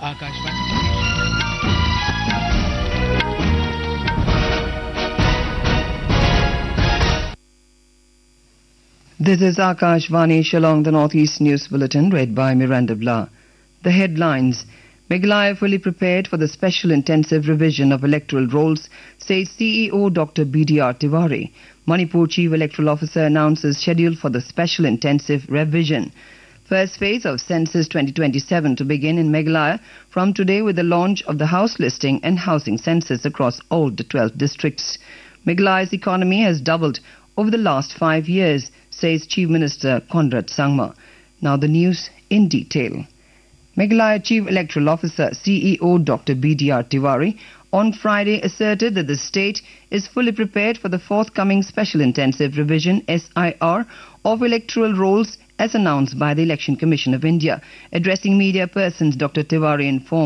Akashvani. This is Akashvani Shillong, the Northeast News Bulletin, read by Miranda Blah. The headlines. Meghalaya fully prepared for the special intensive revision of electoral rolls, says CEO Dr. BDR Tiwari. Manipur Chief Electoral Officer announces schedule for the special intensive revision. First phase of Census 2027 to begin in Meghalaya from today with the launch of the house listing and housing census across all the 12 districts. Meghalaya's economy has doubled over the last 5 years, says Chief Minister Conrad Sangma. Now the news in detail. Meghalaya Chief Electoral Officer CEO Dr. BDR Tiwari on Friday asserted that the state is fully prepared for the forthcoming Special Intensive Revision SIR of electoral rolls as announced by the Election Commission of India. Addressing media persons, Dr. Tiwari informed